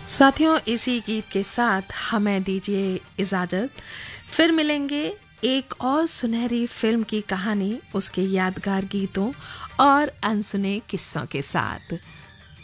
साथियों, इसी गीत के साथ हमें दीजिए इजाज़त। फिर मिलेंगे एक और सुनहरी फिल्म की कहानी, उसके यादगार गीतों और अनसुने किस्सों के साथ।